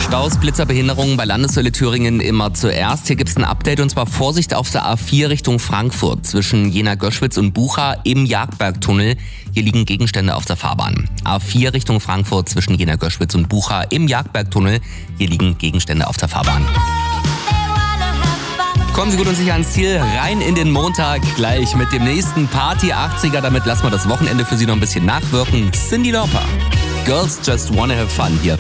Staus, Blitzerbehinderungen bei Landeshölle Thüringen immer zuerst. Hier gibt's ein Update und zwar Vorsicht auf der A4 Richtung Frankfurt zwischen Jena-Göschwitz und Bucha im Jagdbergtunnel. Hier liegen Gegenstände auf der Fahrbahn. A4 Richtung Frankfurt zwischen Jena-Göschwitz und Bucha im Jagdbergtunnel. Hier liegen Gegenstände auf der Fahrbahn. Kommen Sie gut und sicher ans Ziel, rein in den Montag, gleich mit dem nächsten Party 80er. Damit lassen wir das Wochenende für Sie noch ein bisschen nachwirken. Cyndi Lauper, Girls Just Wanna Have Fun hier